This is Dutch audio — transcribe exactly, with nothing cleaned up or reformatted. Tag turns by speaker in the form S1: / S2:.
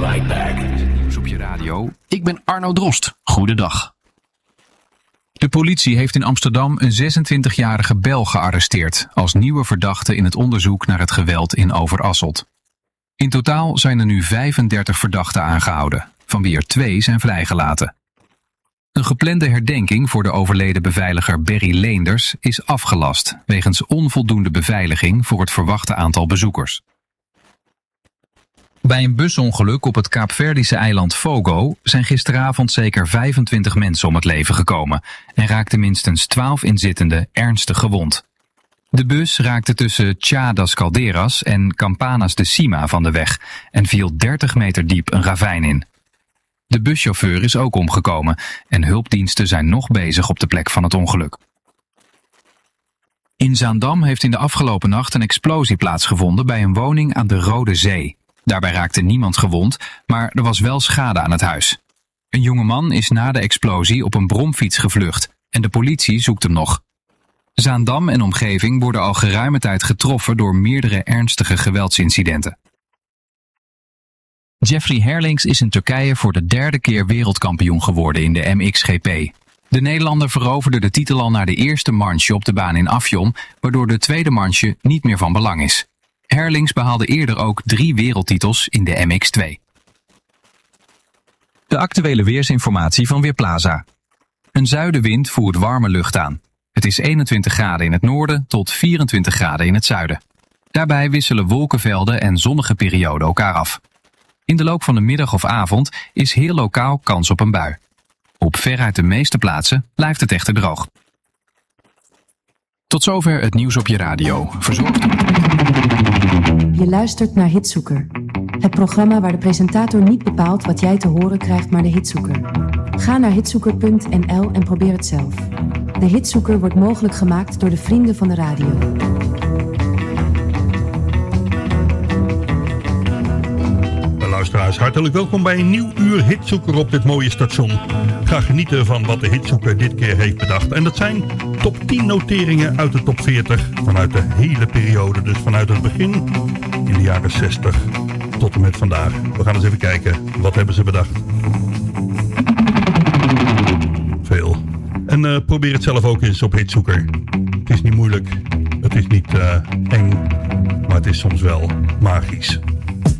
S1: right back.
S2: Nieuws op je radio. Ik ben Arno Drost. Goedendag. De politie heeft in Amsterdam een zesentwintigjarige Belg gearresteerd als nieuwe verdachte in het onderzoek naar het geweld in Overasselt. In totaal zijn er nu vijfendertig verdachten aangehouden, van wie er twee zijn vrijgelaten. Een geplande herdenking voor de overleden beveiliger Berry Leenders is afgelast wegens onvoldoende beveiliging voor het verwachte aantal bezoekers. Bij een busongeluk op het Kaapverdische eiland Fogo zijn gisteravond zeker vijfentwintig mensen om het leven gekomen en raakten minstens twaalf inzittenden ernstig gewond. De bus raakte tussen Tja das Calderas en Campanas de Cima van de weg en viel dertig meter diep een ravijn in. De buschauffeur is ook omgekomen en hulpdiensten zijn nog bezig op de plek van het ongeluk. In Zaandam heeft in de afgelopen nacht een explosie plaatsgevonden bij een woning aan de Rode Zee. Daarbij raakte niemand gewond, maar er was wel schade aan het huis. Een jongeman is na de explosie op een bromfiets gevlucht en de politie zoekt hem nog. Zaandam en omgeving worden al geruime tijd getroffen door meerdere ernstige geweldsincidenten. Jeffrey Herlings is in Turkije voor de derde keer wereldkampioen geworden in de M X G P. De Nederlander veroverde de titel al na de eerste manche op de baan in Afyon, waardoor de tweede manche niet meer van belang is. Herlings behaalde eerder ook drie wereldtitels in de M X twee. De actuele weersinformatie van Weerplaza. Een zuidenwind voert warme lucht aan. Het is eenentwintig graden in het noorden tot vierentwintig graden in het zuiden. Daarbij wisselen wolkenvelden en zonnige perioden elkaar af. In de loop van de middag of avond is heel lokaal kans op een bui. Op veruit de meeste plaatsen blijft het echter droog. Tot zover het nieuws op je radio. Verzorgd.
S3: Je luistert naar Hitzoeker. Het programma waar de presentator niet bepaalt wat jij te horen krijgt, maar de hitzoeker. Ga naar hitzoeker punt n l en probeer het zelf. De Hitzoeker wordt mogelijk gemaakt door de vrienden van de radio.
S4: Luisteraars, hartelijk welkom bij een nieuw uur Hitzoeker op dit mooie station. Ga genieten van wat de Hitzoeker dit keer heeft bedacht. En dat zijn top tien noteringen uit de top veertig vanuit de hele periode. Dus vanuit het begin in de jaren zestig tot en met vandaag. We gaan eens even kijken, wat hebben ze bedacht? Veel. En uh, probeer het zelf ook eens op Hitzoeker. Het is niet moeilijk, het is niet uh, eng, maar het is soms wel magisch.